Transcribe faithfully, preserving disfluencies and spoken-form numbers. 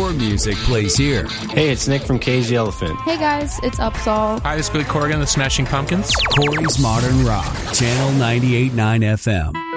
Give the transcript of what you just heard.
Your music plays here. Hey, it's Nick from Cage Elephant. Hey guys, it's Upsall. Hi, this is Billy Corrigan, the Smashing Pumpkins. Corey's Modern Rock, Channel ninety-eight point nine F M.